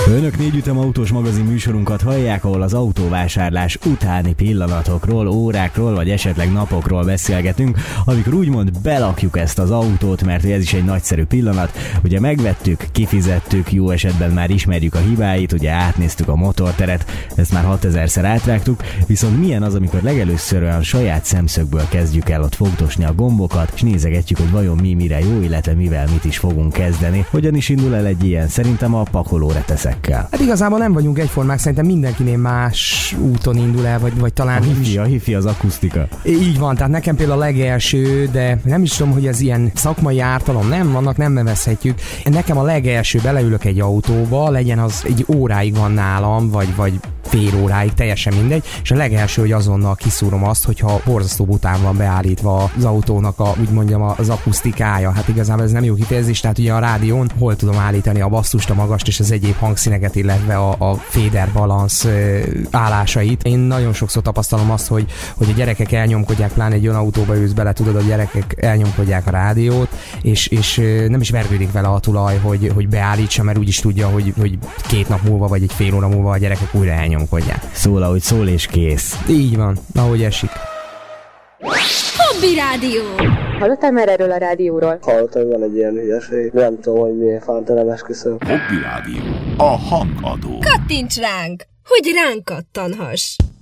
Önök négyütem autós magazin műsorunkat hallják, ahol az autóvásárlás utáni pillanatokról, órákról vagy esetleg napokról beszélgetünk, amikor úgymond belakjuk ezt az autót, mert ez is egy nagyszerű pillanat. Ugye megvettük, kifizettük, jó esetben már ismerjük a hibáit, ugye átnéztük a motorteret, ezt már 6000-szer átrágtuk, viszont milyen az, amikor legelőször olyan saját szemszögből kezdjük el ott fogdosni a gombokat, és nézegetjük, hogy vajon mi mire jó, illetve mivel mit is fogunk kezdeni. Hogyan is indul el egy ilyen? Szerintem a pakolóreteszekkel. Hát igazából nem vagyunk egyformák, szerintem mindenkinél más úton indul el, vagy talán a hifi az akusztika. Így van, tehát nekem például a legelső, de nem is tudom, hogy ez ilyen szakmai ártalom, annak nem nevezhetjük. Nekem a legelső, beleülök egy autóba, legyen az egy óráig van nálam, vagy fél óráig, teljesen mindegy, és a legelső, hogy azonnal kiszúrom azt, hogyha borzasztó bután van beállítva az autónak úgy mondjam, az akusztikája. Hát igazából ez nem jó kifejezés, tehát ugye a rádión hol tudom állítani a basszust, a magast és az egyéb hangszíneket, illetve a fader balansz állásait. Én nagyon sokszor tapasztalom azt, hogy a gyerekek elnyomkodják, pláne egy olyan autóba ülsz bele, tudod, a gyerekek elnyomkodják a rádiót, és nem is vergődik vele a tulaj, hogy beállítsa, mert úgyis tudja, hogy 2 nap múlva vagy egy fél óra múlva a gyerekek újra elnyomkodják. Szól, ahogy szól, és kész. Így van, ahogy esik. Hobby Rádió! Hallottál már erről a rádióról? Hallottam, hogy van egy ilyen hülyeség. Nem tudom, hogy miért fánta nem esküszöm. Hobby Rádió. A hangadó. Kattints ránk, hogy ránk kattanhass!